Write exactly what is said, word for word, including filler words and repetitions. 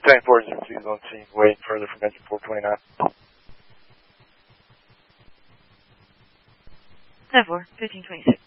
ten four zero two, zone C, waiting further from engine four twenty-nine. ten four, fifteen twenty-six.